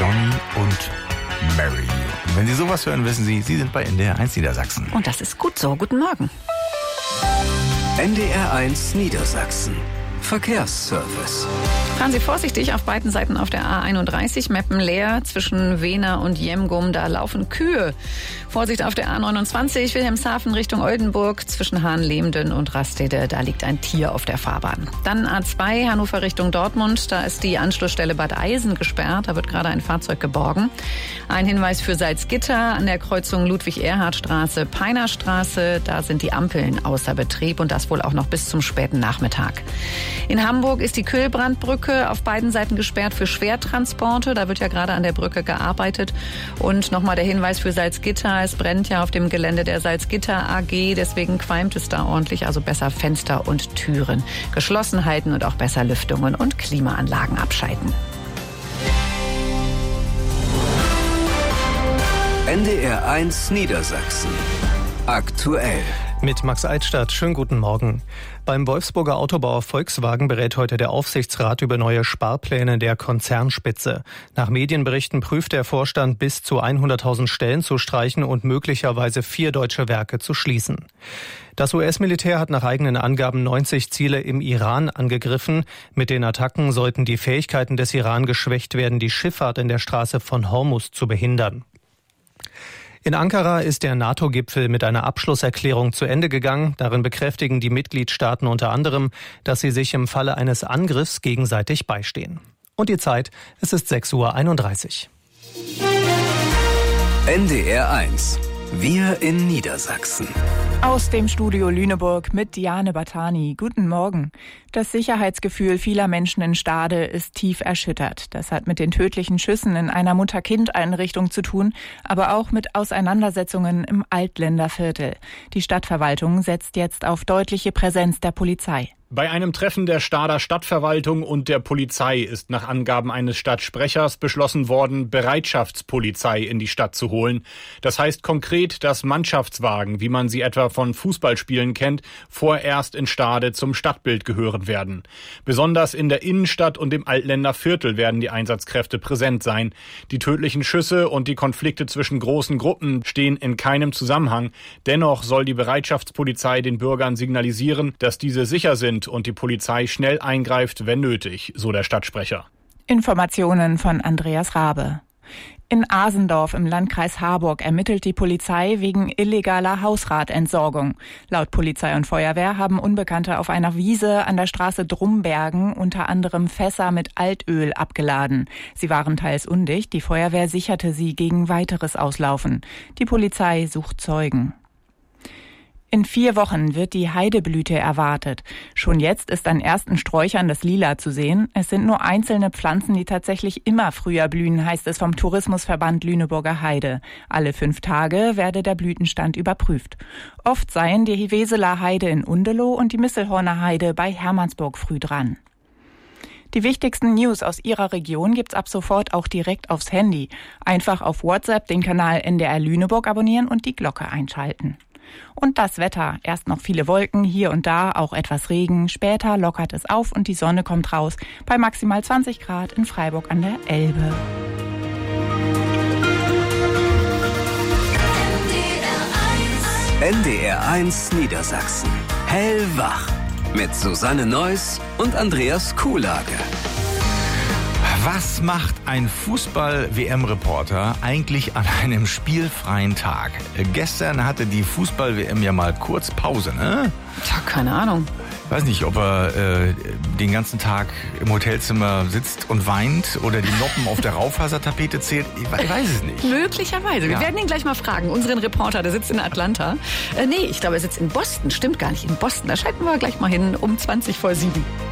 Johnny und Mary. Und wenn Sie sowas hören, wissen Sie, Sie sind bei NDR 1 Niedersachsen. Und das ist gut so. Guten Morgen. NDR 1 Niedersachsen. Verkehrsservice. Fahren Sie vorsichtig auf beiden Seiten auf der A31, Meppen leer, zwischen Wehna und Jemgum, da laufen Kühe. Vorsicht auf der A29, Wilhelmshaven Richtung Oldenburg, zwischen Hahnlemden und Rastede, da liegt ein Tier auf der Fahrbahn. Dann A2, Hannover Richtung Dortmund, da ist die Anschlussstelle Bad Eisen gesperrt, da wird gerade ein Fahrzeug geborgen. Ein Hinweis für Salzgitter, an der Kreuzung Ludwig-Erhard-Straße, Peinerstraße, da sind die Ampeln außer Betrieb und das wohl auch noch bis zum späten Nachmittag. In Hamburg ist die Kühlbrandbrücke auf beiden Seiten gesperrt für Schwertransporte. Da wird ja gerade an der Brücke gearbeitet. Und nochmal der Hinweis für Salzgitter. Es brennt ja auf dem Gelände der Salzgitter AG. Deswegen qualmt es da ordentlich. Also besser Fenster und Türen geschlossen halten und auch besser Lüftungen und Klimaanlagen abschalten. NDR 1 Niedersachsen. Aktuell. Mit Max Eitstadt. Schönen guten Morgen. Beim Wolfsburger Autobauer Volkswagen berät heute der Aufsichtsrat über neue Sparpläne der Konzernspitze. Nach Medienberichten prüft der Vorstand, bis zu 100.000 Stellen zu streichen und möglicherweise 4 deutsche Werke zu schließen. Das US-Militär hat nach eigenen Angaben 90 Ziele im Iran angegriffen. Mit den Attacken sollten die Fähigkeiten des Iran geschwächt werden, die Schifffahrt in der Straße von Hormuz zu behindern. In Ankara ist der NATO-Gipfel mit einer Abschlusserklärung zu Ende gegangen. Darin bekräftigen die Mitgliedstaaten unter anderem, dass sie sich im Falle eines Angriffs gegenseitig beistehen. Und die Zeit, es ist 6:31 Uhr. NDR 1. Wir in Niedersachsen. Aus dem Studio Lüneburg mit Diane Batani. Guten Morgen. Das Sicherheitsgefühl vieler Menschen in Stade ist tief erschüttert. Das hat mit den tödlichen Schüssen in einer Mutter-Kind-Einrichtung zu tun, aber auch mit Auseinandersetzungen im Altländerviertel. Die Stadtverwaltung setzt jetzt auf deutliche Präsenz der Polizei. Bei einem Treffen der Stader Stadtverwaltung und der Polizei ist nach Angaben eines Stadtsprechers beschlossen worden, Bereitschaftspolizei in die Stadt zu holen. Das heißt konkret, dass Mannschaftswagen, wie man sie etwa von Fußballspielen kennt, vorerst in Stade zum Stadtbild gehören werden. Besonders in der Innenstadt und im Altländer Viertel werden die Einsatzkräfte präsent sein. Die tödlichen Schüsse und die Konflikte zwischen großen Gruppen stehen in keinem Zusammenhang. Dennoch soll die Bereitschaftspolizei den Bürgern signalisieren, dass diese sicher sind und die Polizei schnell eingreift, wenn nötig, so der Stadtsprecher. Informationen von Andreas Rabe. In Asendorf im Landkreis Harburg ermittelt die Polizei wegen illegaler Hausratentsorgung. Laut Polizei und Feuerwehr haben Unbekannte auf einer Wiese an der Straße Drumbergen unter anderem Fässer mit Altöl abgeladen. Sie waren teils undicht, die Feuerwehr sicherte sie gegen weiteres Auslaufen. Die Polizei sucht Zeugen. In 4 Wochen wird die Heideblüte erwartet. Schon jetzt ist an ersten Sträuchern das Lila zu sehen. Es sind nur einzelne Pflanzen, die tatsächlich immer früher blühen, heißt es vom Tourismusverband Lüneburger Heide. Alle 5 Tage werde der Blütenstand überprüft. Oft seien die Weseler Heide in Undeloh und die Misselhorner Heide bei Hermannsburg früh dran. Die wichtigsten News aus Ihrer Region gibt's ab sofort auch direkt aufs Handy. Einfach auf WhatsApp den Kanal NDR Lüneburg abonnieren und die Glocke einschalten. Und das Wetter. Erst noch viele Wolken, hier und da auch etwas Regen. Später lockert es auf und die Sonne kommt raus bei maximal 20 Grad in Freiburg an der Elbe. NDR 1 Niedersachsen. Hellwach. Mit Susanne Neuss und Andreas Kuhlage. Was macht ein Fußball-WM-Reporter eigentlich an einem spielfreien Tag? Gestern hatte die Fußball-WM ja mal kurz Pause, ne? Tja, keine Ahnung. Ich weiß nicht, ob er den ganzen Tag im Hotelzimmer sitzt und weint oder die Noppen auf der Raufasertapete zählt. Ich weiß es nicht. Möglicherweise. Wir Ja. werden ihn gleich mal fragen. Unseren Reporter, der sitzt in Atlanta. Nee, ich glaube, er sitzt in Boston. Stimmt gar nicht, in Boston. Da schalten wir gleich mal hin um 20 vor 7.